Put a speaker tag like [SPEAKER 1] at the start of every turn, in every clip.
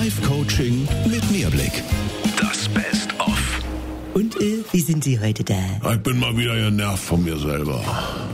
[SPEAKER 1] Live-Coaching mit Mehrblick. Das Best-of.
[SPEAKER 2] Und wie sind Sie heute da?
[SPEAKER 3] Ich bin mal wieder genervt von mir selber.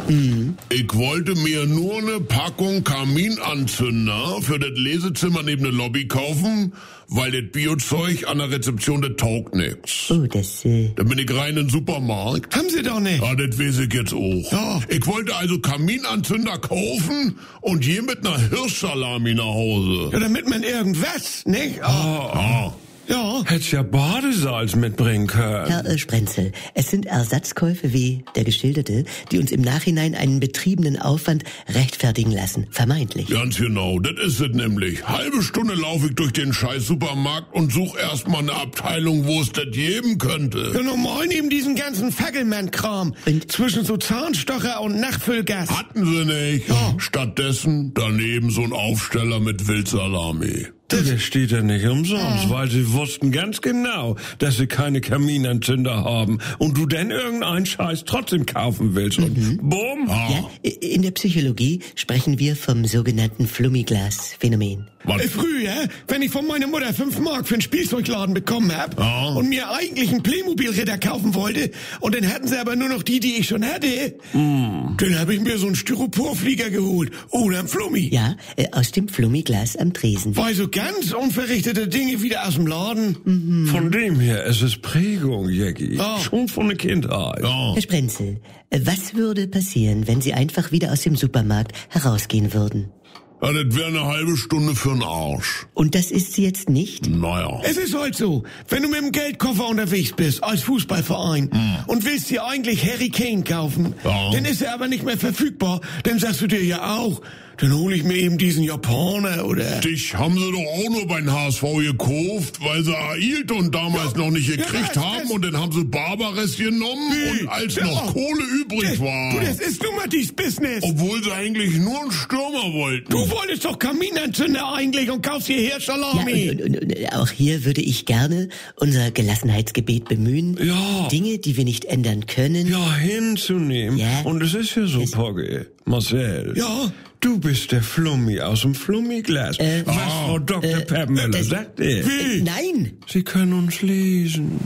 [SPEAKER 3] Ich wollte mir nur eine Packung Kaminanzünder für das Lesezimmer neben der Lobby kaufen, weil das Biozeug an der Rezeption, das taugt nix.
[SPEAKER 2] Oh, das,
[SPEAKER 3] Dann bin ich rein in den Supermarkt.
[SPEAKER 4] Haben Sie doch nicht.
[SPEAKER 3] Ja, das weiß ich jetzt auch.
[SPEAKER 4] Ja.
[SPEAKER 3] Ich wollte also Kaminanzünder kaufen und je mit einer Hirschsalami nach Hause.
[SPEAKER 4] Ja, damit man irgendwas, nicht?
[SPEAKER 3] Ah.
[SPEAKER 4] Ja.
[SPEAKER 5] Hättest ja Badesalz mitbringen können.
[SPEAKER 2] Herr Sprenzel, es sind Ersatzkäufe wie der geschilderte, die uns im Nachhinein einen betriebenen Aufwand rechtfertigen lassen, vermeintlich.
[SPEAKER 3] Ganz genau, das ist es nämlich. Halbe Stunde laufe ich durch den scheiß Supermarkt und suche erstmal eine Abteilung, wo es das geben könnte.
[SPEAKER 4] Ja, normal neben diesen ganzen Fackelmann-Kram.
[SPEAKER 2] Und-
[SPEAKER 4] Zwischen so Zahnstocher und Nachfüllgas.
[SPEAKER 3] Hatten sie nicht.
[SPEAKER 4] Ja.
[SPEAKER 3] Stattdessen daneben so ein Aufsteller mit Wildsalami.
[SPEAKER 5] Der steht ja nicht umsonst, weil sie wussten ganz genau, dass sie keine Kaminanzünder haben und du denn irgendeinen Scheiß trotzdem kaufen willst und bumm.
[SPEAKER 2] Ja, in der Psychologie sprechen wir vom sogenannten Flummiglas-Phänomen.
[SPEAKER 4] Früher, wenn ich von meiner Mutter 5 Mark für einen Spielzeugladen bekommen hab
[SPEAKER 3] Ja.
[SPEAKER 4] und mir eigentlich einen Playmobil-Ritter kaufen wollte und dann hatten sie aber nur noch die ich schon hatte, dann hab ich mir so einen Styroporflieger geholt oder einen Flummi.
[SPEAKER 2] Ja, aus dem Flummiglas am Tresen.
[SPEAKER 4] Weil so ganz unverrichtete Dinge wieder aus dem Laden.
[SPEAKER 5] Von dem her, es ist Prägung, Jackie.
[SPEAKER 4] Ja.
[SPEAKER 5] Schon von der Kindheit.
[SPEAKER 3] Ja.
[SPEAKER 2] Herr Sprenzel, was würde passieren, wenn Sie einfach wieder aus dem Supermarkt herausgehen würden?
[SPEAKER 3] Ja, das wäre eine halbe Stunde für den Arsch.
[SPEAKER 2] Und das ist sie jetzt nicht?
[SPEAKER 3] Naja.
[SPEAKER 4] Es ist halt so, wenn du mit dem Geldkoffer unterwegs bist, als Fußballverein, und willst dir eigentlich Harry Kane kaufen,
[SPEAKER 3] Ja.
[SPEAKER 4] dann ist er aber nicht mehr verfügbar, dann sagst du dir ja auch, dann hole ich mir eben diesen Japaner oder...
[SPEAKER 3] Dich haben sie doch auch nur beim HSV gekauft, weil sie Ailton damals noch nicht gekriegt
[SPEAKER 4] Ja,
[SPEAKER 3] haben
[SPEAKER 4] das-
[SPEAKER 3] und dann haben sie Barbares genommen
[SPEAKER 4] Wie?
[SPEAKER 3] und als
[SPEAKER 4] Ja.
[SPEAKER 3] noch Kohle übrig war.
[SPEAKER 4] Du, das ist nun mal dies Business.
[SPEAKER 3] Obwohl sie eigentlich nur einen Stürmer wollten.
[SPEAKER 4] Du wolltest doch Kaminanzünder eigentlich und kaufst hierher
[SPEAKER 2] Ja,
[SPEAKER 4] Salami.
[SPEAKER 2] und auch hier würde ich gerne unser Gelassenheitsgebet bemühen.
[SPEAKER 5] Ja.
[SPEAKER 2] Dinge, die wir nicht ändern können.
[SPEAKER 5] Ja, hinzunehmen.
[SPEAKER 2] Ja.
[SPEAKER 5] Und es ist ja so, Pogge, Marcel.
[SPEAKER 4] Ja.
[SPEAKER 5] Du bist der Flummi aus dem Flummiglas. Was Frau Dr. Peppmüller sagt er.
[SPEAKER 4] Wie?
[SPEAKER 2] Nein!
[SPEAKER 5] Sie können uns lesen.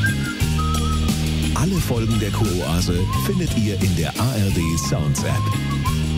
[SPEAKER 1] Alle Folgen der Kuroase findet ihr in der ARD Sounds App.